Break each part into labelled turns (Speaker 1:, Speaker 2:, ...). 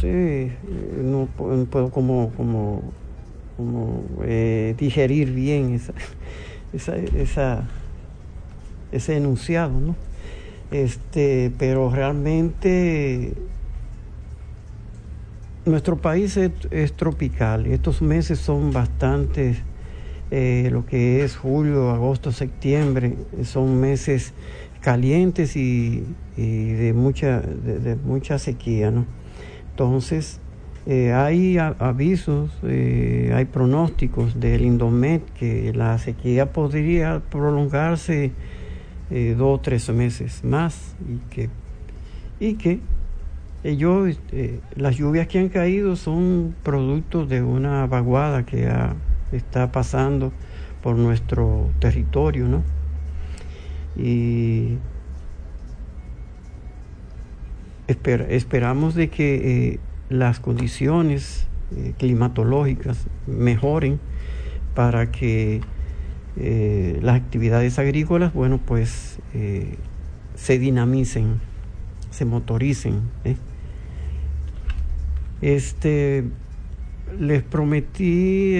Speaker 1: sé, no puedo digerir bien ese enunciado, ¿no? Pero realmente nuestro país es tropical. Estos meses son bastantes, lo que es julio, agosto, septiembre, son meses calientes y de mucha sequía, ¿no? Entonces, hay avisos, hay pronósticos del Indomet que la sequía podría prolongarse 2 o 3 meses más y que las lluvias que han caído son producto de una vaguada que está pasando por nuestro territorio, ¿no? Y esperamos de que las condiciones climatológicas mejoren para que las actividades agrícolas, bueno, pues se dinamicen, se motoricen. Les prometí,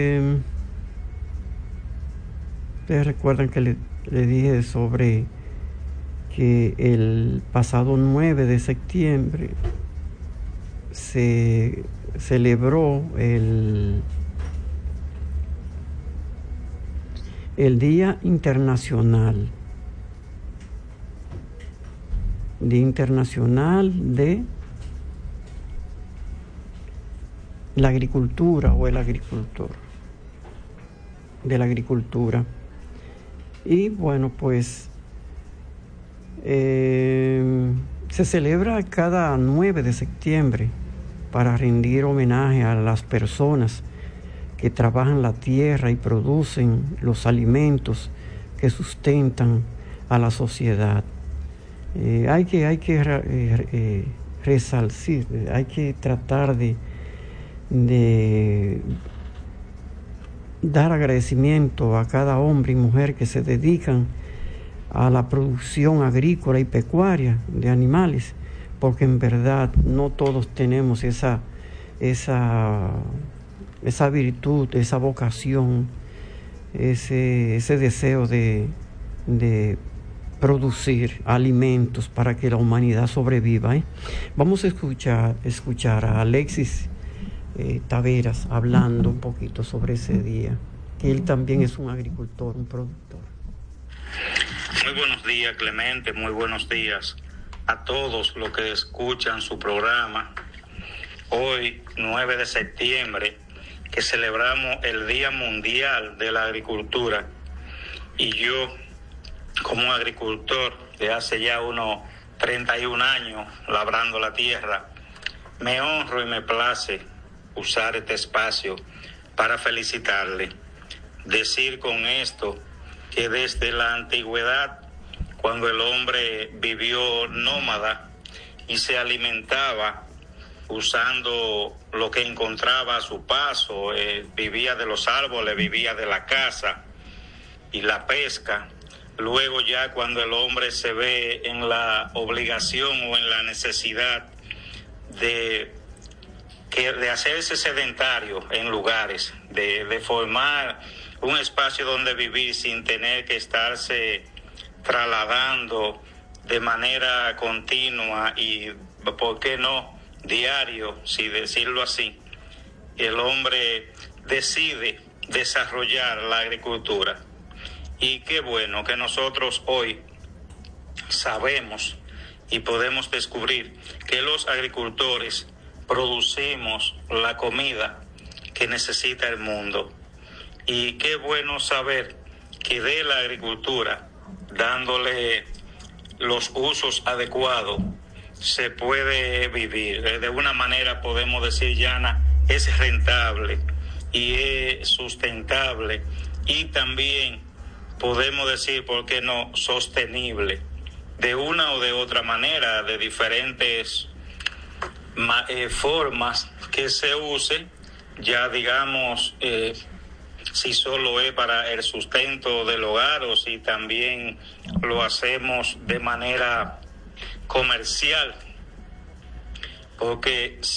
Speaker 1: ustedes recuerdan que le dije sobre que el pasado 9 de septiembre se celebró el Día Internacional de la agricultura o el agricultor, de la agricultura. Y bueno, pues se celebra cada 9 de septiembre para rendir homenaje a las personas que trabajan la tierra y producen los alimentos que sustentan a la sociedad. Hay que resaltar, hay que tratar de dar agradecimiento a cada hombre y mujer que se dedican a la producción agrícola y pecuaria de animales, porque en verdad no todos tenemos esa virtud, esa vocación, ese deseo de producir alimentos para que la humanidad sobreviva. Vamos a escuchar a Alexis Taveras hablando un poquito sobre ese día, que él también es un agricultor, un productor.
Speaker 2: Muy buenos días, Clemente, muy buenos días a todos los que escuchan su programa. Hoy, 9 de septiembre, que celebramos el Día Mundial de la Agricultura, y yo, como agricultor de hace ya unos 31 años labrando la tierra, me honro y me place usar este espacio para felicitarle. Decir con esto que desde la antigüedad, cuando el hombre vivió nómada y se alimentaba usando lo que encontraba a su paso, vivía de los árboles, vivía de la caza y la pesca. Luego ya cuando el hombre se ve en la obligación o en la necesidad de hacerse sedentario en lugares, de formar un espacio donde vivir sin tener que estarse trasladando de manera continua y, ¿por qué no?, diario, si decirlo así, el hombre decide desarrollar la agricultura. Y qué bueno que nosotros hoy sabemos y podemos descubrir que los agricultores producimos la comida que necesita el mundo. Y qué bueno saber que de la agricultura, dándole los usos adecuados, se puede vivir. De una manera podemos decir, Yana, es rentable y es sustentable, y también podemos decir, ¿por qué no?, sostenible. De una o de otra manera, de diferentes formas que se use, ya digamos, si solo es para el sustento del hogar o si también lo hacemos de manera comercial, porque